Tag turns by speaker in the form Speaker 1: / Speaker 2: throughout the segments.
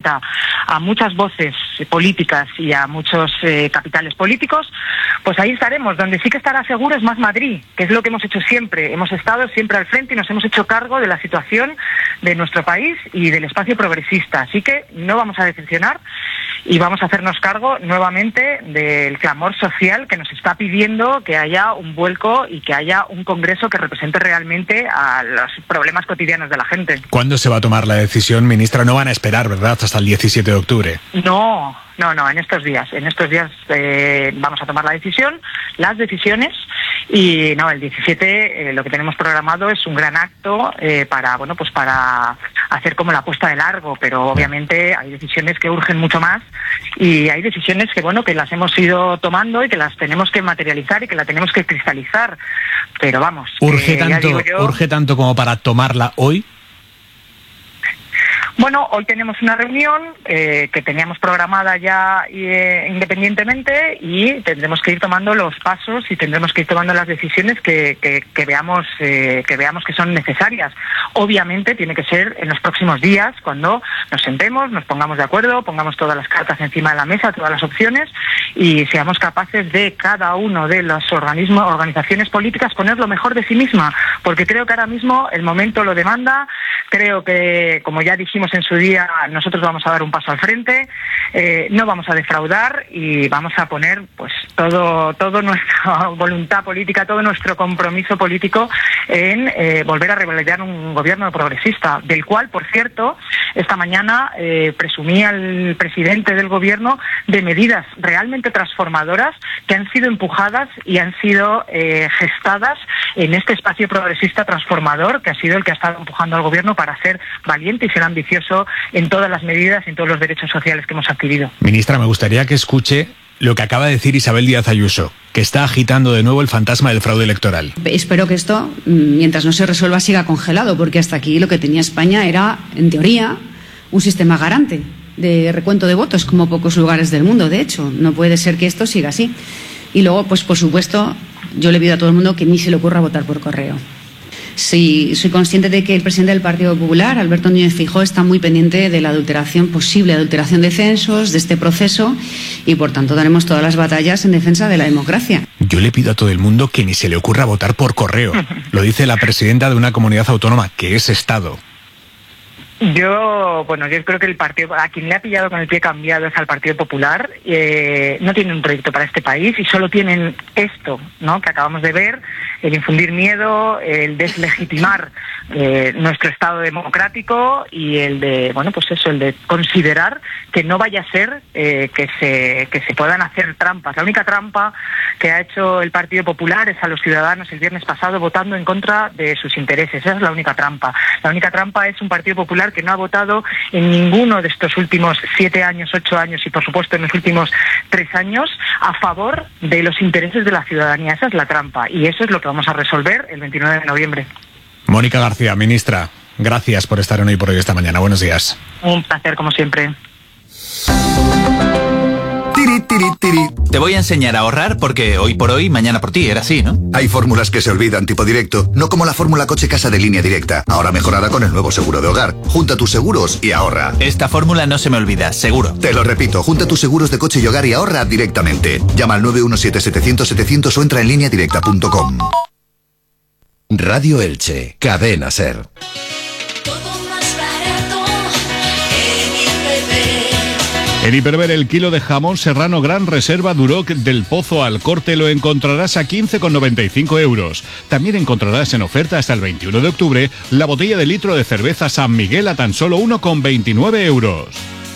Speaker 1: representa a muchas voces políticas y a muchos capitales políticos, pues ahí estaremos. Donde sí que estará seguro es Más Madrid, que es lo que hemos hecho siempre. Hemos estado siempre al frente y nos hemos hecho cargo de la situación de nuestro país y del espacio progresista. Así que no vamos a decepcionar y vamos a hacernos cargo nuevamente del clamor social que nos está pidiendo que haya un vuelco y que haya un congreso que represente realmente a los problemas cotidianos de la gente.
Speaker 2: ¿Cuándo se va a tomar la decisión, ministra? No van a esperar, ¿verdad?, hasta el 17 de octubre.
Speaker 1: No, en estos días. En estos días vamos a tomar las decisiones, y no, el 17 lo que tenemos programado es un gran acto para hacer como la puesta de largo, pero obviamente hay decisiones que urgen mucho más y hay decisiones que las hemos ido tomando y que las tenemos que materializar y que la tenemos que cristalizar. Pero vamos,
Speaker 2: ¿urge tanto como para tomarla hoy?
Speaker 1: Bueno, hoy tenemos una reunión que teníamos programada ya independientemente, y tendremos que ir tomando los pasos y tendremos que ir tomando las decisiones que veamos que son necesarias. Obviamente tiene que ser en los próximos días, cuando nos sentemos, nos pongamos de acuerdo, pongamos todas las cartas encima de la mesa, todas las opciones, y seamos capaces de cada uno de los organizaciones políticas poner lo mejor de sí misma, porque creo que ahora mismo el momento lo demanda. Creo que, como ya dijimos en su día, nosotros vamos a dar un paso al frente, no vamos a defraudar y vamos a poner pues todo nuestra voluntad política, todo nuestro compromiso político en volver a revalidar un gobierno progresista, del cual, por cierto, esta mañana presumía el presidente del gobierno de medidas realmente transformadoras que han sido empujadas y han sido gestadas en este espacio progresista transformador, que ha sido el que ha estado empujando al gobierno para ser valiente y ser ambicioso en todas las medidas y en todos los derechos sociales que hemos adquirido.
Speaker 2: Ministra, me gustaría que escuche lo que acaba de decir Isabel Díaz Ayuso, que está agitando de nuevo el fantasma del fraude electoral.
Speaker 3: Espero que esto, mientras no se resuelva, siga congelado, porque hasta aquí lo que tenía España era, en teoría, un sistema garante de recuento de votos, como pocos lugares del mundo, de hecho. No puede ser que esto siga así. Y luego, pues por supuesto, yo le pido a todo el mundo que ni se le ocurra votar por correo. Sí, soy consciente de que el presidente del Partido Popular, Alberto Núñez Feijóo, está muy pendiente de la posible adulteración de censos, de este proceso, y por tanto daremos todas las batallas en defensa de la democracia.
Speaker 2: Yo le pido a todo el mundo que ni se le ocurra votar por correo. Lo dice la presidenta de una comunidad autónoma que es Estado.
Speaker 1: Yo creo que el partido, a quien le ha pillado con el pie cambiado es al Partido Popular. No tienen un proyecto para este país y solo tienen esto, ¿no?, que acabamos de ver, el infundir miedo, el deslegitimar nuestro Estado democrático y el de, el de considerar que no vaya a ser que se puedan hacer trampas. La única trampa que ha hecho el Partido Popular es a los ciudadanos el viernes pasado votando en contra de sus intereses. Esa es la única trampa. La única trampa es un Partido Popular que no ha votado en ninguno de estos últimos 7 años, 8 años y, por supuesto, en los últimos 3 años a favor de los intereses de la ciudadanía. Esa es la trampa y eso es lo que vamos a resolver el 29 de noviembre.
Speaker 2: Mónica García, ministra, gracias por estar en Hoy por Hoy esta mañana. Buenos días.
Speaker 1: Un placer, como siempre.
Speaker 4: Te voy a enseñar a ahorrar porque hoy por hoy, mañana por ti, era así, ¿no?
Speaker 5: Hay fórmulas que se olvidan tipo directo, no como la fórmula coche-casa de Línea Directa, ahora mejorada con el nuevo seguro de hogar. Junta tus seguros y ahorra.
Speaker 4: Esta fórmula no se me olvida, seguro.
Speaker 5: Te lo repito, junta tus seguros de coche y hogar y ahorra directamente. Llama al 917-700-700 o entra en lineadirecta.com. Radio Elche, Cadena SER.
Speaker 6: En Hiperver, el kilo de jamón serrano Gran Reserva Duroc del Pozo al Corte lo encontrarás a 15,95 euros. También encontrarás en oferta hasta el 21 de octubre la botella de litro de cerveza San Miguel a tan solo 1,29 euros.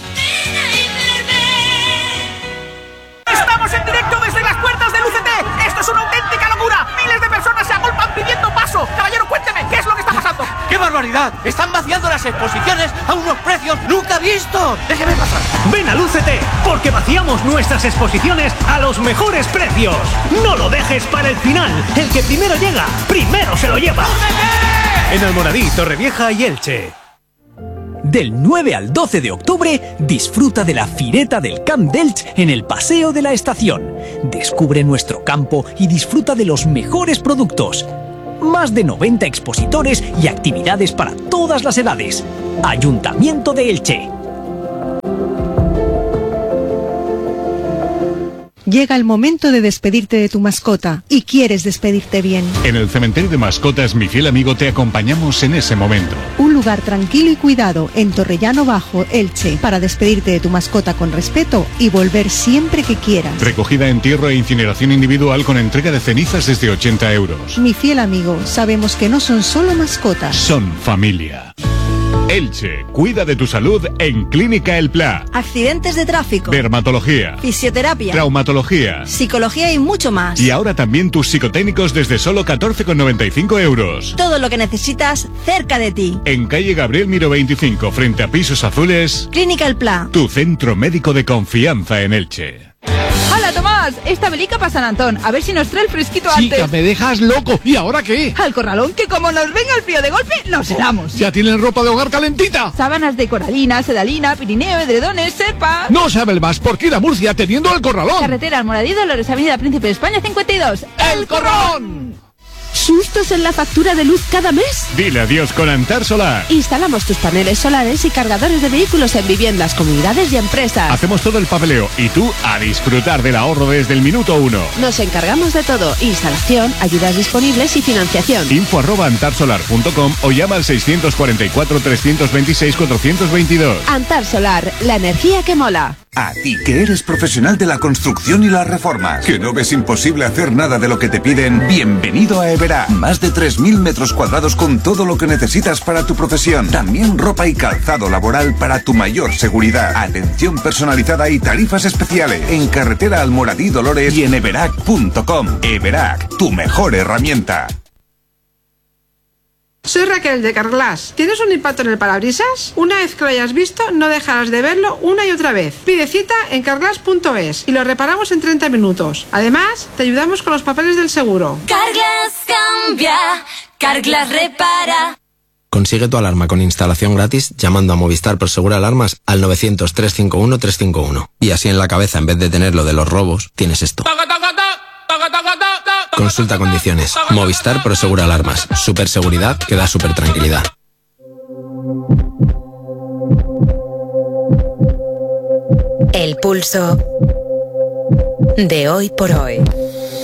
Speaker 7: ¡Estamos en directo desde las puertas del UCT! ¡Esto es una auténtica locura! ¡Miles de personas se agolpan pidiendo paso! Caballero, cuénteme, ¿qué es lo que está pasando?
Speaker 8: ¡Qué barbaridad! ¡Están vaciando las exposiciones a unos precios nunca vistos! ¡Déjeme pasar!
Speaker 9: Ven al UCT, porque vaciamos nuestras exposiciones a los mejores precios. No lo dejes para el final. El que primero llega, primero se lo lleva.
Speaker 7: ¡UCT!
Speaker 9: En Almoradí, Torrevieja y Elche.
Speaker 10: Del 9 al 12 de octubre, disfruta de la Fireta del Camp d'Elx en el Paseo de la Estación. Descubre nuestro campo y disfruta de los mejores productos. Más de 90 expositores y actividades para todas las edades. Ayuntamiento de Elche.
Speaker 11: Llega el momento de despedirte de tu mascota y quieres despedirte bien.
Speaker 6: En el cementerio de mascotas Mi Fiel Amigo te acompañamos en ese momento.
Speaker 11: Un lugar tranquilo y cuidado en Torrellano Bajo, Elche, para despedirte de tu mascota con respeto y volver siempre que quieras.
Speaker 6: Recogida, entierro e incineración individual con entrega de cenizas desde 80 euros.
Speaker 11: Mi Fiel Amigo, sabemos que no son solo mascotas.
Speaker 6: Son familia. Elche, cuida de tu salud en Clínica El Pla.
Speaker 12: Accidentes de tráfico,
Speaker 6: Dermatología,
Speaker 12: fisioterapia,
Speaker 6: traumatología,
Speaker 12: psicología y mucho más.
Speaker 6: Y ahora también tus psicotécnicos desde solo 14,95 euros.
Speaker 12: Todo lo que necesitas cerca de ti.
Speaker 6: En calle Gabriel Miró 25, frente a Pisos Azules,
Speaker 12: Clínica El Pla.
Speaker 6: Tu centro médico de confianza en Elche.
Speaker 13: ¡Hala, Tomás! Esta velica para San Antón. A ver si nos trae el fresquito antes.
Speaker 14: Chica, me dejas loco. ¿Y ahora qué?
Speaker 13: Al corralón, que como nos venga el frío de golpe, nos helamos.
Speaker 14: ¿Ya tienen ropa de hogar calentita?
Speaker 13: Sábanas de coralina, sedalina, pirineo, edredones, sepa.
Speaker 14: No sabe el más por qué ir a Murcia teniendo el corralón.
Speaker 13: Carretera Almoradí, Dolores, Avenida Príncipe de España 52.
Speaker 14: ¡El corralón!
Speaker 15: ¿Sustos en la factura de luz cada mes?
Speaker 6: Dile adiós con Antar Solar.
Speaker 15: Instalamos tus paneles solares y cargadores de vehículos en viviendas, comunidades y empresas.
Speaker 6: Hacemos todo el papeleo y tú a disfrutar del ahorro desde el minuto 1.
Speaker 15: Nos encargamos de todo: instalación, ayudas disponibles y financiación.
Speaker 6: info@antarsolar.com o llama al 644 326 422.
Speaker 15: Antar Solar, la energía que mola.
Speaker 16: A ti, que eres profesional de la construcción y las reformas, que no ves imposible hacer nada de lo que te piden, bienvenido a Everac. Más de 3.000 metros cuadrados con todo lo que necesitas para tu profesión. También ropa y calzado laboral para tu mayor seguridad. Atención personalizada y tarifas especiales. En carretera Almoradí, Dolores y en everac.com. Everac, tu mejor herramienta.
Speaker 17: Soy Raquel de Carglass. ¿Tienes un impacto en el parabrisas? Una vez que lo hayas visto, no dejarás de verlo una y otra vez. Pide cita en carglass.es y lo reparamos en 30 minutos. Además, te ayudamos con los papeles del seguro.
Speaker 18: Carglass cambia, Carglass repara.
Speaker 19: Consigue tu alarma con instalación gratis llamando a Movistar Prosegur Alarmas al 900 351 351. Y así en la cabeza, en vez de tener lo de los robos, tienes esto. Consulta condiciones. Movistar Prosegur Alarmas. Super seguridad que da super tranquilidad.
Speaker 20: El pulso de hoy por hoy.